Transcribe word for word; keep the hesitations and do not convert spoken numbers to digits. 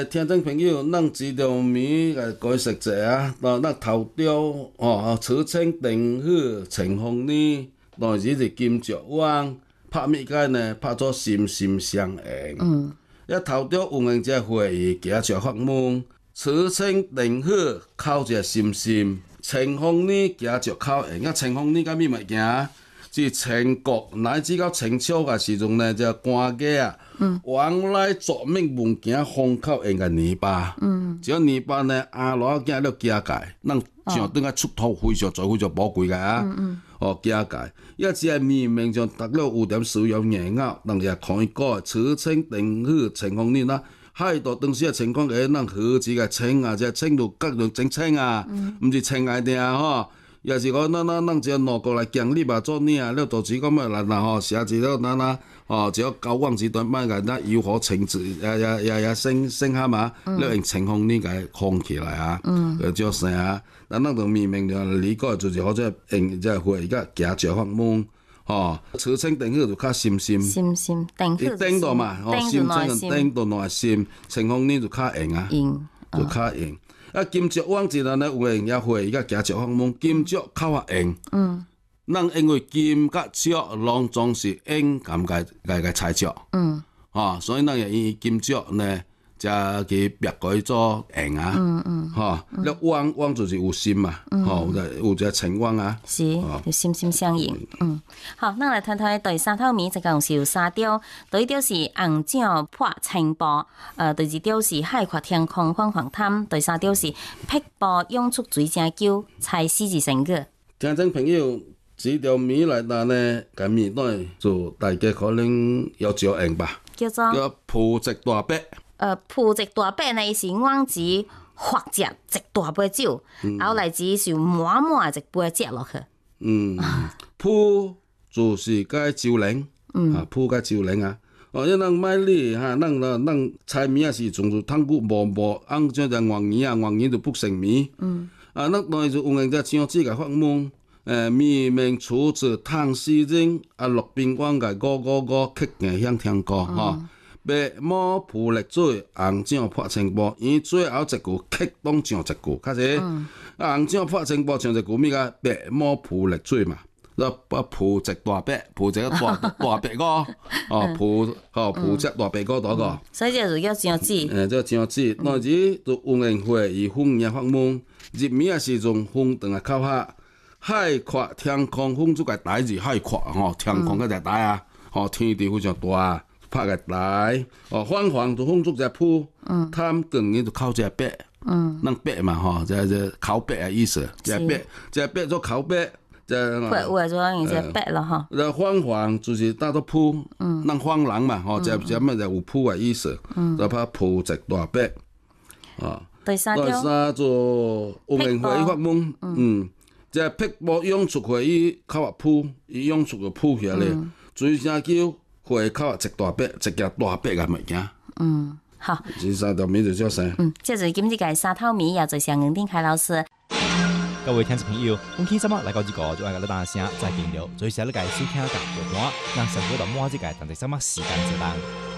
聽眾朋友，咱知道面個解釋者啊，嗱，咱頭雕哦，此稱定許晴空呢，當時是金石灣拍咩解呢？拍咗心心相印。嗯。一頭雕有人只會議假著發夢，此稱定許靠隻心心，晴空呢假著靠印。啊，晴空呢個咩物件？是秦國乃至到清朝嘅時陣呢，就官家啊，往來作命物件封口印個泥巴，只要泥巴呢，阿羅驚了加價，咱上等下出土非常最非常寶貴嘅啊，哦加價，一只係明明就得了有點使用硬拗，人哋可以講此稱定許晴空呢啦，喺度當時嘅情況嘅，咱何止嘅清啊，即係清到各種整清啊，唔是清嚟定啊，嗬。也是講，咱咱咱只要攞過來建立嘛，做呢啊，了導致咁啊，嗱嗱吼，寫字了，咱咱哦，只要交往時段買個，咱如何情節，也也也也升升下嘛，了用晴空呢個控起來啊，誒，叫啥啊？咱咱就明明就理解，就是好似用即係會而家假著發夢，吼，此稱定許就較心心， 心心定許， 定到嘛，哦，心真定到內心，晴空呢就較硬啊，就較硬。啊，金石灣一陣呢，有人也會而家假著發夢，金石較啊硬。嗯。咱因為金甲石攏總是硬咁個個個材質。嗯。啊，所以咱也以金石呢，就去別改做硬啊。嗯嗯。嚇，你灣灣就是有心嘛。嗯。吼，有有隻晴灣啊。 是，就心心相印。嗯。好，咱來談談第三套面，就講是有三雕，第一雕是紅掌破清波，呃，第二雕是海闊天空黃黃灘，第三雕是碧波湧出水正久，才四字成語。 聽眾朋友，這條面來答呢，咁面內就大家可能有照應吧。 叫做叫蒲植大伯。 呃，蒲植大伯呢是阮子或者植大杯酒，然後來自是滿滿一杯接落去。嗯， 蒲就是個酒靈，啊蒲個酒靈啊。哦，因咱買哩哈，咱咱咱菜面啊是從住湯骨無無，按照隻黃魚啊，黃魚就不成面。嗯。啊，咱當然就有人隻像這個發夢，誒，明明處子湯絲蒸，啊，陸邊講個個個個刻硬響聽過吼。白毛蒲綠水，紅掌破清波，伊最後一句刻當上一句，開始。啊，紅掌破清波唱一句咩個？白毛蒲綠水嘛。啊，蒲植大伯，蒲植大大伯哥，哦，蒲哦蒲植大伯哥嗰個。 所以就叫張子。 誒，即係張子，那時就有人會以風也發夢，入面嘅時陣風等下靠下，海闊天空，風出個大字海闊，吼，天空嗰隻大啊，吼，天地非常大。拍個台，哦，黃黃就風燭隻鋪，貪更呢就靠隻白，咱白嘛吼，就就靠白嘅意思，隻白，隻白做靠白，隻白話做人隻白咯吼。 那黃黃就是打到鋪，咱黃人嘛吼，隻隻咩就有鋪嘅意思，就拍蒲植大伯，啊， 第三條， 第三做有人會發夢，嗯，隻碧波湧出去伊靠啊鋪，伊湧出個鋪起嚟，最聲叫。會靠植大伯，植件大伯嘅物件。嗯，好。第三條面就叫啥？ 嗯，這就是今日嘅三套面，也就是楊定凱老師。 各位聽眾朋友，本期節目嚟到呢個就愛個你大聲再見了，最時你嘅收聽嘅歌單，讓生活到滿這個但係什麼時間就當。